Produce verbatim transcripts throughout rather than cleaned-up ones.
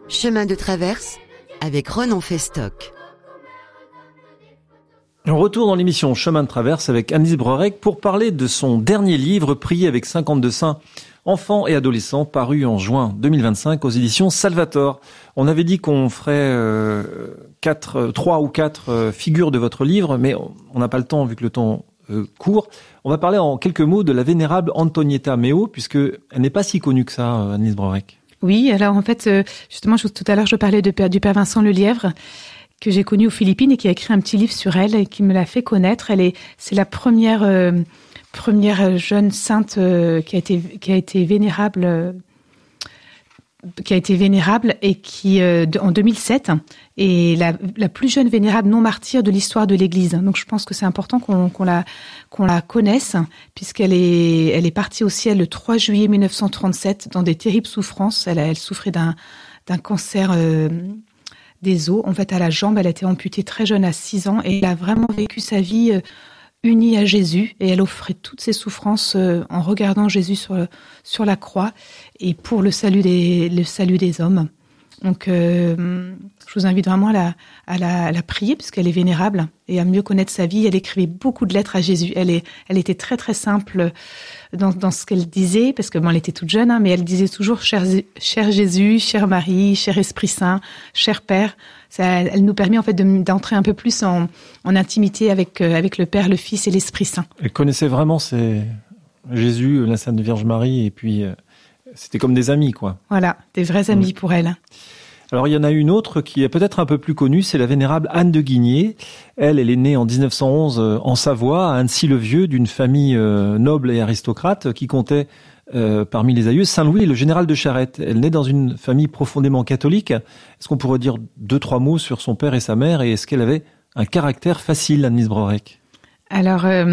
Chemin de traverse avec Renan Festock. On retourne dans l'émission Chemin de traverse avec Annelise Brorek pour parler de son dernier livre, Prier avec cinquante-deux saints, enfants et adolescents, paru en juin deux mille vingt-cinq aux éditions Salvator. On avait dit qu'on ferait euh, quatre, trois ou quatre euh, figures de votre livre, mais on n'a pas le temps vu que le temps euh, court. On va parler en quelques mots de la vénérable Antonietta Meo, puisque elle n'est pas si connue que ça, Annelise Brorek. Oui, alors en fait, justement, tout à l'heure, je parlais de, du père Vincent Lelièvre, que j'ai connu aux Philippines et qui a écrit un petit livre sur elle et qui me l'a fait connaître. Elle est, c'est la première, euh, première jeune sainte euh, qui a été, qui a été vénérable, euh, qui a été vénérable et qui, euh, de, en deux mille sept, est la, la plus jeune vénérable non martyre de l'histoire de l'Église. Donc, je pense que c'est important qu'on, qu'on la, qu'on la connaisse, puisqu'elle est, elle est partie au ciel le trois juillet mille neuf cent trente-sept dans des terribles souffrances. Elle, elle souffrait d'un, d'un cancer, euh, des os. En fait, à la jambe, elle a été amputée très jeune, à six ans, et elle a vraiment vécu sa vie euh, unie à Jésus, et elle offrait toutes ses souffrances euh, en regardant Jésus sur, sur la croix, et pour le salut des, le salut des hommes. Donc, euh, je vous invite vraiment à la, à la, à la prier, puisqu'elle est vénérable, et à mieux connaître sa vie. Elle écrivait beaucoup de lettres à Jésus. Elle, est, elle était très, très simple dans, dans ce qu'elle disait, parce que bon, elle était toute jeune, hein, mais elle disait toujours « Cher, cher Jésus, cher Marie, cher Esprit Saint, cher Père ». Ça, elle nous permet en fait de, d'entrer un peu plus en, en intimité avec, euh, avec le Père, le Fils et l'Esprit Saint. Elle connaissait vraiment ces... Jésus, la Sainte Vierge Marie, et puis euh, c'était comme des amis, quoi. Voilà, des vrais amis mmh. pour elle. Alors, il y en a une autre qui est peut-être un peu plus connue, c'est la vénérable Anne de Guigné. Elle, elle est née en dix-neuf cent onze en Savoie, à Annecy-le-Vieux, d'une famille euh, noble et aristocrate qui comptait euh, parmi les aïeux Saint-Louis, le général de Charette. Elle naît dans une famille profondément catholique. Est-ce qu'on pourrait dire deux, trois mots sur son père et sa mère, et est-ce qu'elle avait un caractère facile, Annelise Brorek ? Alors, euh,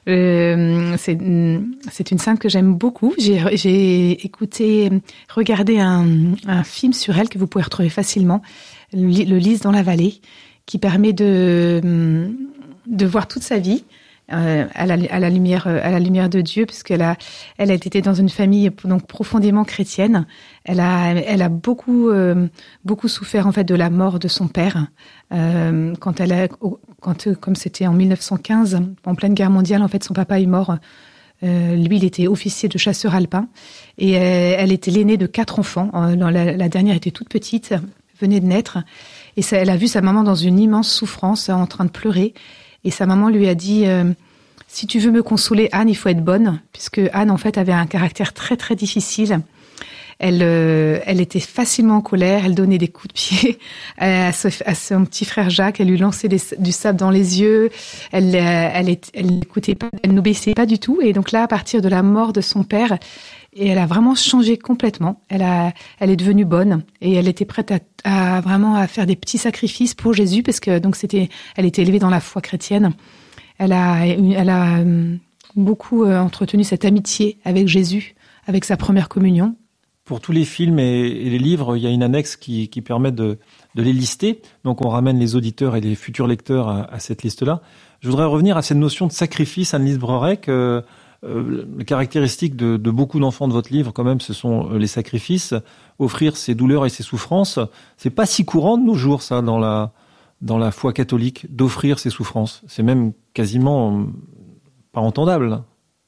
euh, c'est, c'est une sainte que j'aime beaucoup. J'ai, j'ai écouté, regardé un, un film sur elle que vous pouvez retrouver facilement, le, le Lys dans la vallée, qui permet de, de voir toute sa vie euh, à, la, à la lumière, à la lumière de Dieu, puisqu'elle a, elle a été dans une famille donc profondément chrétienne. Elle a, elle a beaucoup, euh, beaucoup souffert en fait de la mort de son père euh, quand elle a, quand comme c'était en mille neuf cent quinze, en pleine guerre mondiale, en fait, son papa est mort. Euh, lui, il était officier de chasseur alpin et elle, elle était l'aînée de quatre enfants. Euh, la, la dernière était toute petite, venait de naître, et ça, elle a vu sa maman dans une immense souffrance, en train de pleurer. Et sa maman lui a dit euh, « Si tu veux me consoler, Anne, il faut être bonne », puisque Anne, en fait, avait un caractère très, très difficile. Elle, euh, elle était facilement en colère, elle donnait des coups de pied à, ce, à son petit frère Jacques, elle lui lançait des, du sable dans les yeux, elle, elle, elle n'écoutait pas, elle n'obéissait pas du tout. Et donc là, à partir de la mort de son père, et elle a vraiment changé complètement. Elle a, elle est devenue bonne et elle était prête à, à vraiment à faire des petits sacrifices pour Jésus, parce que donc c'était, elle était élevée dans la foi chrétienne. Elle a, elle a beaucoup entretenu cette amitié avec Jésus, avec sa première communion. Pour tous les films et, et les livres, il y a une annexe qui, qui permet de, de les lister. Donc, on ramène les auditeurs et les futurs lecteurs à, à cette liste-là. Je voudrais revenir à cette notion de sacrifice, Annelise Brorek. Euh, euh, les caractéristiques de, de beaucoup d'enfants de votre livre, quand même, ce sont les sacrifices. Offrir ses douleurs et ses souffrances, c'est pas si courant de nos jours, ça, dans la, dans la foi catholique, d'offrir ses souffrances. C'est même quasiment pas entendable.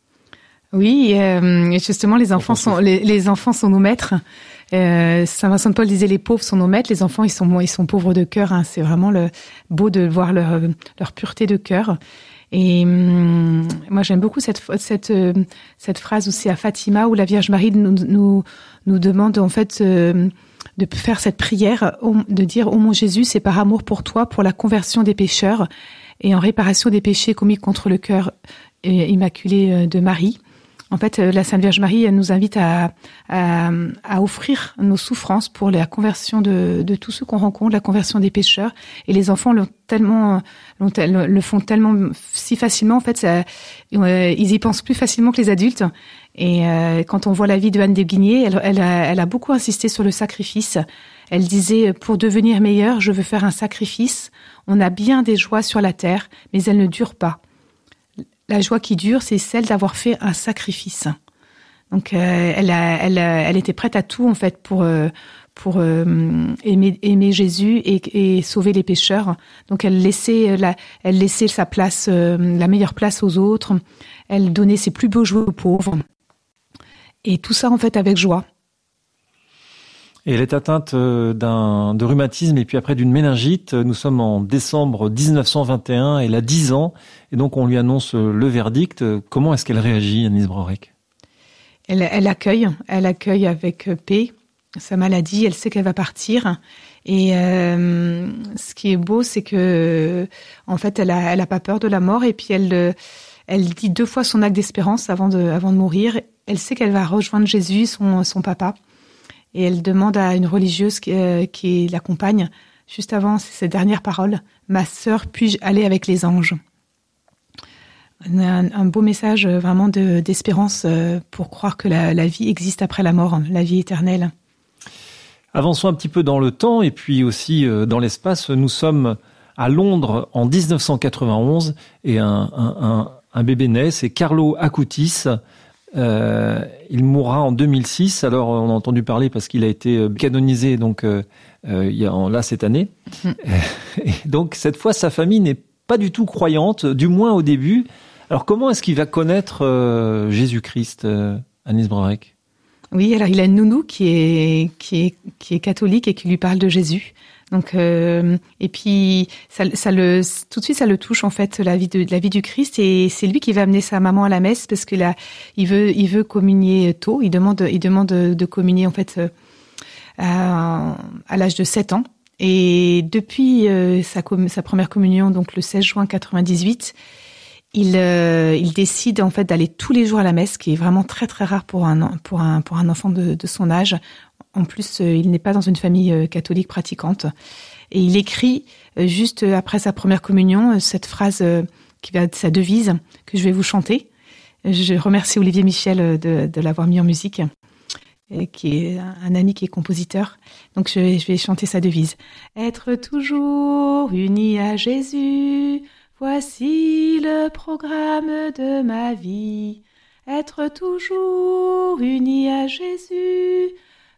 Oui, euh, justement, les enfants sont les, les enfants sont nos maîtres. Euh, Saint Vincent de Paul disait les pauvres sont nos maîtres, les enfants ils sont ils sont pauvres de cœur. Hein. C'est vraiment le beau de voir leur leur pureté de cœur. Et hum, moi j'aime beaucoup cette cette cette phrase aussi à Fatima où la Vierge Marie nous nous nous demande en fait euh, de faire cette prière, de dire ô mon Jésus, c'est par amour pour toi, pour la conversion des pécheurs et en réparation des péchés commis contre le cœur immaculé de Marie. En fait, la Sainte Vierge Marie, elle nous invite à, à, à offrir nos souffrances pour la conversion de, de tous ceux qu'on rencontre, la conversion des pécheurs. Et les enfants l'ont tellement, l'ont, le font tellement si facilement. En fait, ça, ils y pensent plus facilement que les adultes. Et euh, quand on voit la vie de Anne de Guigné, elle, elle, a, elle a beaucoup insisté sur le sacrifice. Elle disait, pour devenir meilleure, je veux faire un sacrifice. On a bien des joies sur la terre, mais elles ne durent pas. La joie qui dure, c'est celle d'avoir fait un sacrifice. Donc euh, elle, a, elle, a, elle était prête à tout en fait pour euh, pour euh, aimer, aimer Jésus et, et sauver les pécheurs. Donc elle laissait la, elle laissait sa place, euh, la meilleure place aux autres. Elle donnait ses plus beaux jouets aux pauvres. Et tout ça en fait avec joie. Et elle est atteinte d'un, de rhumatisme et puis après d'une méningite. Nous sommes en décembre dix-neuf cent vingt et un, elle a dix ans et donc on lui annonce le verdict. Comment est-ce qu'elle réagit, Annelise Brorek ? elle, elle accueille, elle accueille avec paix sa maladie, elle sait qu'elle va partir. Et euh, ce qui est beau, c'est que en fait, elle a, elle a pas peur de la mort et puis elle, elle dit deux fois son acte d'espérance avant de, avant de mourir. Elle sait qu'elle va rejoindre Jésus, son, son papa. Et elle demande à une religieuse qui, euh, qui l'accompagne, juste avant ces dernières paroles, « Ma sœur, puis-je aller avec les anges ?» un, un beau message vraiment de, d'espérance pour croire que la, la vie existe après la mort, la vie éternelle. Avançons un petit peu dans le temps et puis aussi dans l'espace. Nous sommes à Londres en dix-neuf cent quatre-vingt-onze et un, un, un, un bébé naît, c'est Carlo Acutis. Euh, il mourra en deux mille six. Alors on a entendu parler parce qu'il a été canonisé donc euh, euh, il y a là cette année. Mmh. Et donc cette fois sa famille n'est pas du tout croyante, du moins au début. Alors comment est-ce qu'il va connaître euh, Jésus-Christ, euh, Annelise Brorek ? Oui, alors il a une nounou qui est qui est qui est catholique et qui lui parle de Jésus. Donc euh, et puis ça, ça le tout de suite ça le touche en fait la vie de la vie du Christ et c'est lui qui va amener sa maman à la messe parce que là il veut il veut communier tôt. Il demande il demande de communier en fait à, à l'âge de sept ans et depuis euh, sa sa première communion donc le seize juin quatre-vingt-dix-huit. Il, euh, il décide en fait d'aller tous les jours à la messe, ce qui est vraiment très très rare pour un pour un pour un enfant de, de son âge. En plus, euh, il n'est pas dans une famille euh, catholique pratiquante. Et il écrit euh, juste après sa première communion euh, cette phrase euh, qui va être sa devise que je vais vous chanter. Je remercie Olivier Michel de, de l'avoir mis en musique, et qui est un ami qui est compositeur. Donc je vais, je vais chanter sa devise. Être toujours unis à Jésus. Voici le programme de ma vie, être toujours unis à Jésus.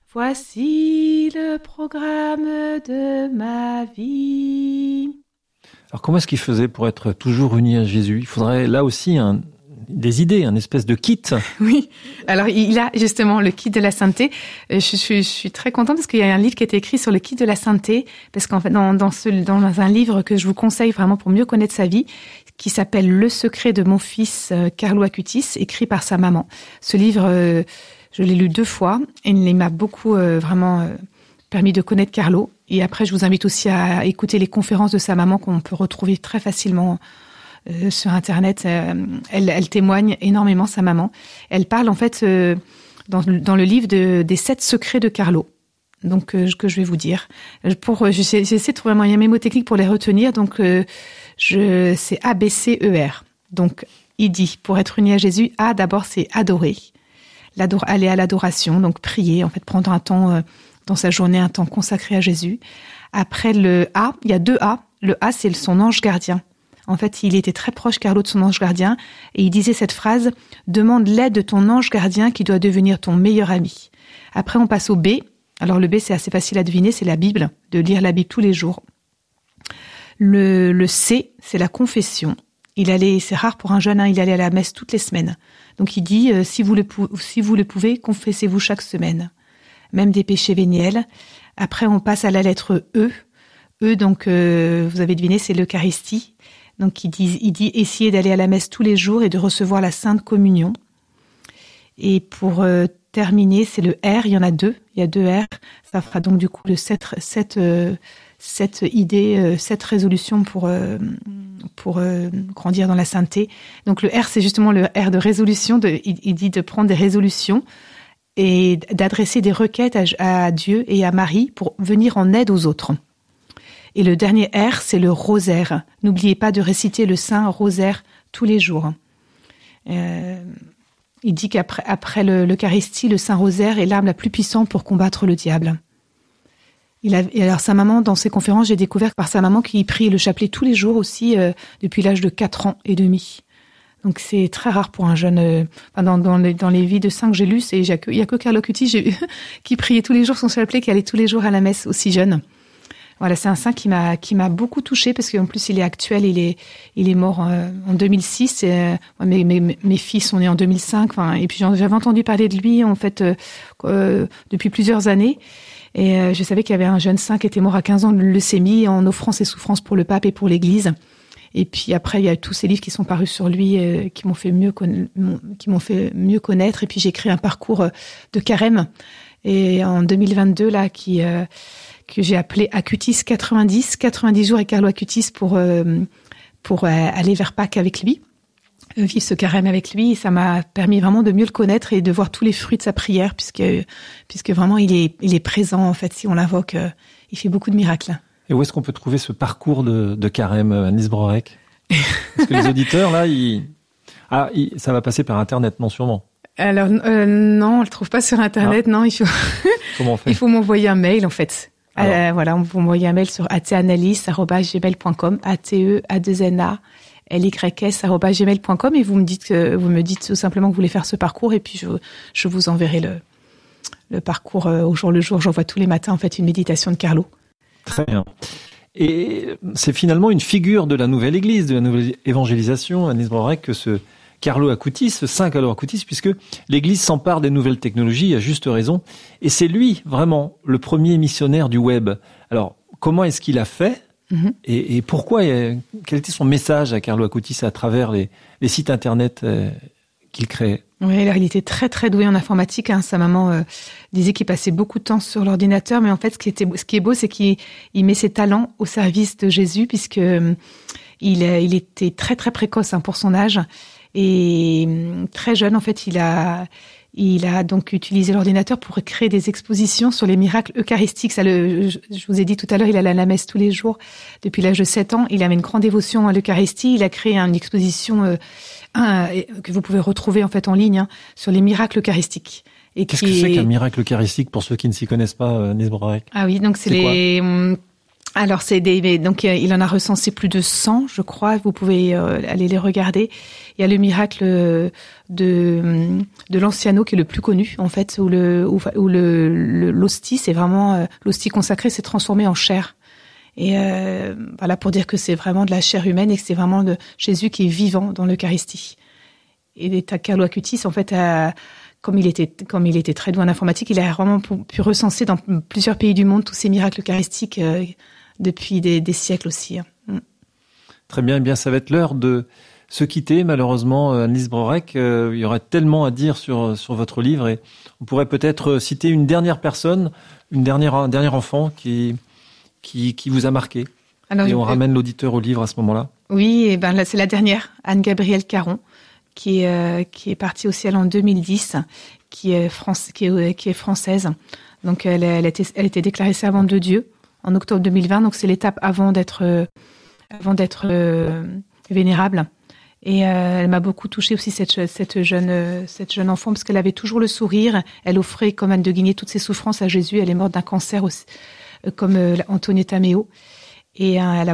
Voici le programme de ma vie. Alors comment est-ce qu'il faisait pour être toujours unis à Jésus ? Il faudrait là aussi un, des idées, un espèce de kit. Oui, alors il a justement le kit de la sainteté. Je, je, je suis très contente parce qu'il y a un livre qui a été écrit sur le kit de la sainteté, parce qu'en fait dans, dans, ce, dans un livre que je vous conseille vraiment pour mieux connaître sa vie, qui s'appelle « Le secret de mon fils euh, Carlo Acutis », écrit par sa maman. Ce livre, euh, je l'ai lu deux fois et il m'a beaucoup euh, vraiment euh, permis de connaître Carlo. Et après, je vous invite aussi à écouter les conférences de sa maman qu'on peut retrouver très facilement Euh, sur Internet. Euh, elle, elle témoigne énormément, sa maman. Elle parle en fait euh, dans, dans le livre de, des sept secrets de Carlo. Donc euh, que je vais vous dire. Pour j'essaie, j'essaie de trouver un moyen mémotechnique pour les retenir. Donc euh, je c'est A B C E R. Donc il dit pour être uni à Jésus, A d'abord c'est adorer, L'ador- aller à l'adoration, donc prier, en fait prendre un temps euh, dans sa journée, un temps consacré à Jésus. Après le A, il y a deux A. Le A c'est son ange gardien. En fait, il était très proche, Carlo, de son ange gardien, et il disait cette phrase « Demande l'aide de ton ange gardien qui doit devenir ton meilleur ami ». Après, on passe au B. Alors le B, c'est assez facile à deviner, c'est la Bible, de lire la Bible tous les jours. Le, le C, c'est la confession. Il allait, c'est rare pour un jeune, hein, il allait à la messe toutes les semaines. Donc il dit euh, « si vous le pou- si vous le pouvez, confessez-vous chaque semaine ». Même des péchés véniels. Après, on passe à la lettre E. E, donc, euh, vous avez deviné, c'est l'Eucharistie. Donc il dit, il dit essayer d'aller à la messe tous les jours et de recevoir la Sainte Communion. Et pour euh, terminer, c'est le R, il y en a deux, il y a deux R. Ça fera donc du coup le sept, sept, euh, sept idées, euh, sept résolutions pour, euh, pour euh, grandir dans la sainteté. Donc le R, c'est justement le R de résolution. De, il, il dit de prendre des résolutions et d'adresser des requêtes à, à Dieu et à Marie pour venir en aide aux autres. Et le dernier R, c'est le rosaire. N'oubliez pas de réciter le Saint Rosaire tous les jours. Euh, il dit qu'après après le, l'Eucharistie, le Saint Rosaire est l'arme la plus puissante pour combattre le diable. Il a, et alors sa maman, dans ses conférences, j'ai découvert par sa maman qu'il prie le chapelet tous les jours aussi, euh, depuis l'âge de quatre ans et demi. Donc c'est très rare pour un jeune. Euh, dans, dans, les, dans les vies de saints que j'ai lues, c'est il y a que, il y a que Carlo Acutis j'ai, qui priait tous les jours son chapelet, qui allait tous les jours à la messe aussi jeune. Voilà, c'est un saint qui m'a qui m'a beaucoup touchée parce qu'en plus il est actuel, il est il est mort euh, en deux mille six. Et, euh, mes, mes mes filles sont nées en deux mille cinq. Enfin, et puis j'avais entendu parler de lui en fait euh, euh, depuis plusieurs années. Et euh, je savais qu'il y avait un jeune saint qui était mort à quinze ans de leucémie en offrant ses souffrances pour le pape et pour l'Église. Et puis après, il y a tous ces livres qui sont parus sur lui, euh, qui m'ont fait mieux conna- qui m'ont fait mieux connaître. Et puis j'ai écrit un parcours de carême. Et en deux mille vingt-deux, là, qui euh, que j'ai appelé Acutis quatre-vingt-dix, quatre-vingt-dix jours et Carlo Acutis pour euh, pour euh, aller vers Pâques avec lui, euh, vivre ce carême avec lui. Et ça m'a permis vraiment de mieux le connaître et de voir tous les fruits de sa prière, puisque puisque vraiment il est il est présent en fait. Si on l'invoque, euh, il fait beaucoup de miracles. Et où est-ce qu'on peut trouver ce parcours de, de carême, Annelise Brorek? Parce que les auditeurs, là, ils... Ah, ils... ça va passer par Internet, non, sûrement. Alors, euh, non, on le trouve pas sur Internet, ah. non, il faut... Comment on fait? Il faut m'envoyer un mail, en fait. Euh, voilà, on vous envoie un mail sur ateanalyse arobase gmail point com, a t e a deux n a l y s arobase gmail point com, et vous me dites que, vous me dites tout simplement que vous voulez faire ce parcours, et puis je, je vous enverrai le, le parcours euh, au jour le jour. J'envoie tous les matins, en fait, une méditation de Carlo. Très bien. Et c'est finalement une figure de la nouvelle Église, de la nouvelle évangélisation, Annelise Brorek, que ce Carlo Acutis, ce saint Carlo Acutis, puisque l'Église s'empare des nouvelles technologies, à juste raison, et c'est lui, vraiment, le premier missionnaire du web. Alors, comment est-ce qu'il a fait, mm-hmm. et, et pourquoi, quel était son message à Carlo Acutis à travers les, les sites Internet euh, qu'il créait? Oui, alors il était très très doué en informatique. Hein. Sa maman euh, disait qu'il passait beaucoup de temps sur l'ordinateur, mais en fait, ce qui était, ce qui est beau, c'est qu'il il met ses talents au service de Jésus, puisque euh, il, il était très très précoce hein, pour son âge, et euh, très jeune en fait, il a il a donc utilisé l'ordinateur pour créer des expositions sur les miracles eucharistiques. Ça, le, je, je vous ai dit tout à l'heure, il allait à la messe tous les jours depuis l'âge de sept ans. Il avait une grande dévotion à l'Eucharistie. Il a créé une exposition euh, un, que vous pouvez retrouver en fait en ligne hein, sur les miracles eucharistiques. Et Qu'est-ce qui que c'est est... qu'un miracle eucharistique pour ceux qui ne s'y connaissent pas, Annelise Brorek? Ah oui, donc c'est, c'est les. Quoi Alors c'est des. Donc il en a recensé plus de cent, je crois. Vous pouvez euh, aller les regarder. Il y a le miracle de de l'Anciano qui est le plus connu en fait, où le où, où le, le l'hostie, c'est vraiment euh, l'hostie consacrée, s'est transformée en chair. Et euh, voilà, pour dire que c'est vraiment de la chair humaine et que c'est vraiment de Jésus qui est vivant dans l'Eucharistie. Et Carlo Acutis, en fait, a, comme il était comme il était très doué en informatique, il a vraiment pu recenser dans plusieurs pays du monde tous ces miracles eucharistiques euh, depuis des, des siècles aussi. Mm. Très bien, eh bien, ça va être l'heure de se quitter. Malheureusement, Annelise Brorek, euh, il y aurait tellement à dire sur sur votre livre, et on pourrait peut-être citer une dernière personne, une dernière un dernier enfant qui Qui, qui vous a marqué. Alors, et on je... ramène l'auditeur au livre à ce moment-là. Oui, et ben là c'est la dernière, Anne-Gabrielle Caron, qui est euh, qui est partie au ciel en deux mille dix, qui est France, qui est qui est française. Donc elle elle était elle était déclarée servante de Dieu en octobre deux mille vingt. Donc c'est l'étape avant d'être euh, avant d'être euh, vénérable. Et euh, elle m'a beaucoup touchée aussi cette cette jeune euh, cette jeune enfant parce qu'elle avait toujours le sourire. Elle offrait comme Anne de Guigné toutes ses souffrances à Jésus. Elle est morte d'un cancer aussi, comme euh, Antonietta Meo. Et euh, elle a